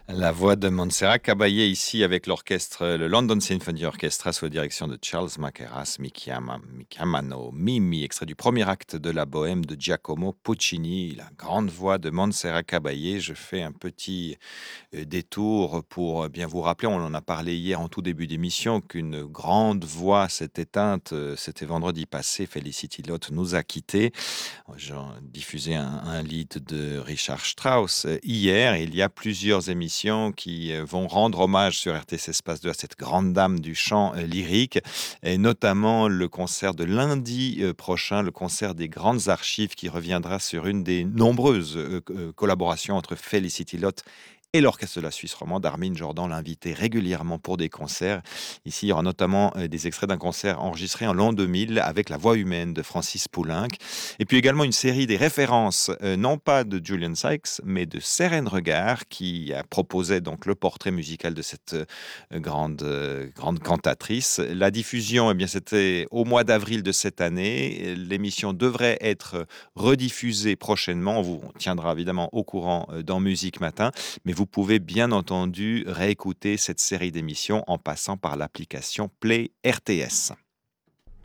La voix de Montserrat Caballé ici avec l'orchestre, le London Symphony Orchestra sous la direction de Charles Mackerras, Mickey Mano, Mimi, extrait du premier acte de la Bohème de Giacomo Puccini, la grande voix de Montserrat Caballé. Je fais un petit détour pour bien vous rappeler, on en a parlé hier en tout début d'émission, qu'une grande voix s'est éteinte, c'était vendredi passé, Felicity Lotte nous a quittés. J'ai diffusé un lead de Richard Strauss hier. Et il y a plusieurs émissions qui vont rendre hommage sur RTS Espace 2 à cette grande dame du chant lyrique, et notamment le concert de lundi prochain, le concert des grandes archives qui reviendra sur une des nombreuses collaborations entre Felicity Lotte et l'Orchestre de la Suisse romande. Armin Jordan l'invitait régulièrement pour des concerts. Ici, il y aura notamment des extraits d'un concert enregistré en l'an 2000 avec La Voix humaine de Francis Poulenc. Et puis également une série des références, non pas de Julian Sykes, mais de Seren Regard, qui a proposé donc le portrait musical de cette grande cantatrice. La diffusion, eh bien, c'était au mois d'avril de cette année. L'émission devrait être rediffusée prochainement. On vous tiendra évidemment au courant dans Musique Matin, mais vous pouvez bien entendu réécouter cette série d'émissions en passant par l'application Play RTS.